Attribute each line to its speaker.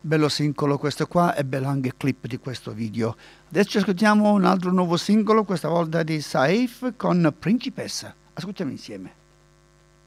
Speaker 1: Bello singolo questo qua e bello anche clip di questo video. Adesso ascoltiamo un altro nuovo singolo, questa volta di Saif con Principessa. Ascoltiamo insieme.